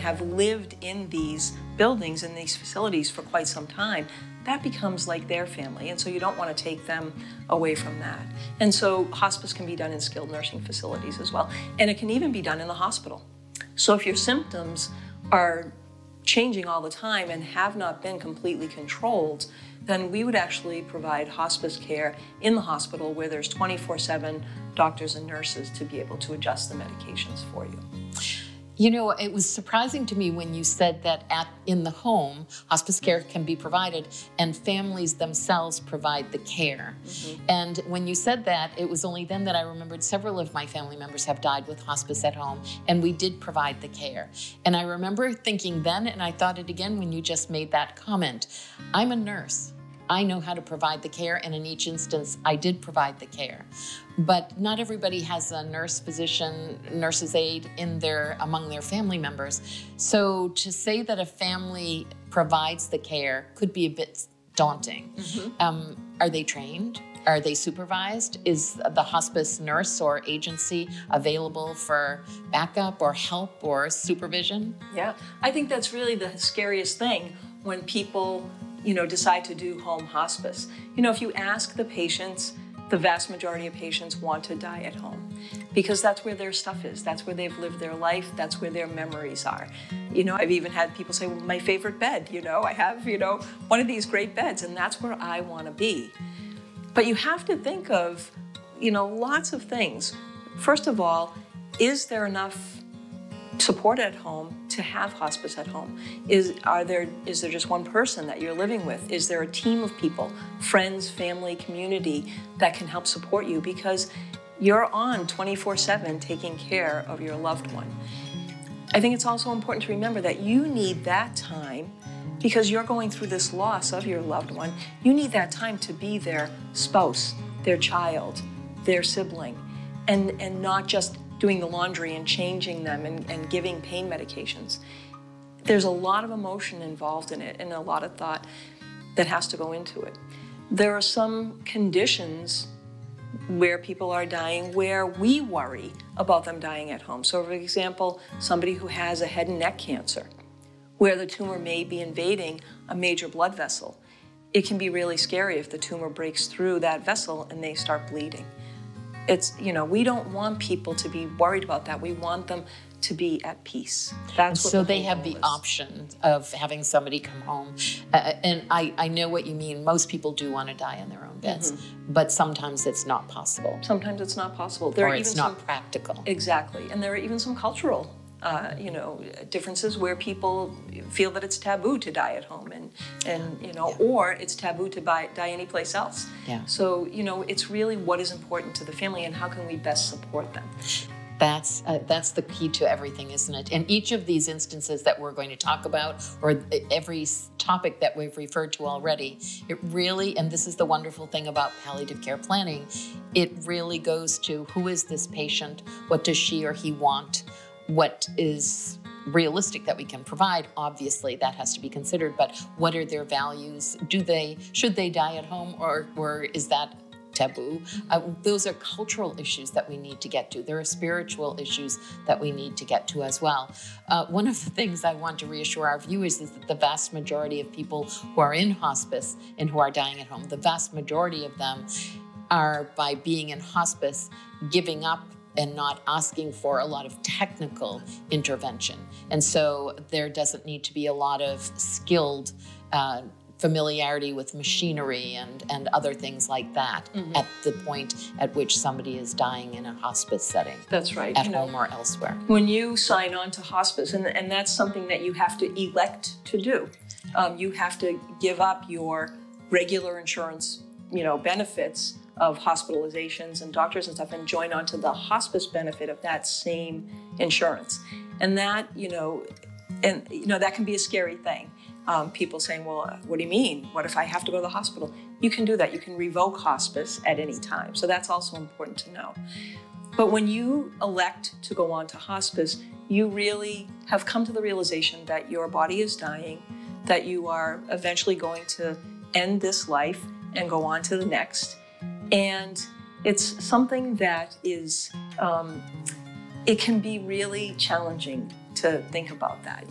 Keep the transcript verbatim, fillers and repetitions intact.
have lived in these buildings, in these facilities for quite some time, that becomes like their family. And so you don't want to take them away from that. And so hospice can be done in skilled nursing facilities as well. And it can even be done in the hospital. So if your symptoms are changing all the time and have not been completely controlled, then we would actually provide hospice care in the hospital where there's twenty-four seven doctors and nurses to be able to adjust the medications for you. You know, it was surprising to me when you said that at in the home, hospice care can be provided and families themselves provide the care. Mm-hmm. And when you said that, it was only then that I remembered several of my family members have died with hospice at home, and we did provide the care. And I remember thinking then, and I thought it again when you just made that comment, I'm a nurse. I know how to provide the care, and in each instance, I did provide the care. But not everybody has a nurse, physician, nurse's aide in their, among their family members. So to say that a family provides the care could be a bit daunting. Mm-hmm. Um, are they trained? Are they supervised? Is the hospice nurse or agency available for backup or help or supervision? Yeah, I think that's really the scariest thing when people you know, decide to do home hospice. You know, if you ask the patients, the vast majority of patients want to die at home because that's where their stuff is. That's where they've lived their life. That's where their memories are. You know, I've even had people say, well, my favorite bed, you know, I have, you know, one of these great beds and that's where I want to be. But you have to think of, you know, lots of things. First of all, is there enough support at home to have hospice at home? Is are there is there just one person that you're living with? Is there a team of people, friends, family, community that can help support you? Because you're on twenty-four seven taking care of your loved one. I think it's also important to remember that you need that time because you're going through this loss of your loved one. You need that time to be their spouse, their child, their sibling, and, and not just doing the laundry and changing them and, and giving pain medications. There's a lot of emotion involved in it and a lot of thought that has to go into it. There are some conditions where people are dying where we worry about them dying at home. So for example, somebody who has a head and neck cancer, where the tumor may be invading a major blood vessel. It can be really scary if the tumor breaks through that vessel and they start bleeding. It's, you know, we don't want people to be worried about that. We want them to be at peace. That's what so the they have the is. option of having somebody come home. Uh, and I, I know what you mean. Most people do want to die in their own beds, mm-hmm. but sometimes it's not possible. Sometimes it's not possible. There or are it's even not some, practical. Exactly. And there are even some cultural Uh, you know, differences where people feel that it's taboo to die at home, and and you know, yeah. or it's taboo to buy, die anyplace else. Yeah. So you know, it's really what is important to the family, and how can we best support them. That's uh, that's the key to everything, isn't it? And each of these instances that we're going to talk about, or every topic that we've referred to already, it really, and this is the wonderful thing about palliative care planning, it really goes to who is this patient, what does she or he want, what is realistic that we can provide. Obviously, that has to be considered, but what are their values? Do they, should they die at home, or, or is that taboo? Uh, those are cultural issues that we need to get to. There are spiritual issues that we need to get to as well. Uh, one of the things I want to reassure our viewers is that the vast majority of people who are in hospice and who are dying at home, the vast majority of them are, by being in hospice, giving up and not asking for a lot of technical intervention. And so there doesn't need to be a lot of skilled uh, familiarity with machinery and, and other things like that mm-hmm. at the point at which somebody is dying in a hospice setting. That's right. At you home know, or elsewhere. When you sign on to hospice, and, and that's something that you have to elect to do, um, you have to give up your regular insurance, you know, benefits of hospitalizations and doctors and stuff, and join onto the hospice benefit of that same insurance. And that, you know, and you know that can be a scary thing. Um, people saying, well, what do you mean? What if I have to go to the hospital? You can do that. You can revoke hospice at any time. So that's also important to know. But when you elect to go on to hospice, you really have come to the realization that your body is dying, that you are eventually going to end this life and go on to the next. And it's something that is, um, it can be really challenging to think about that.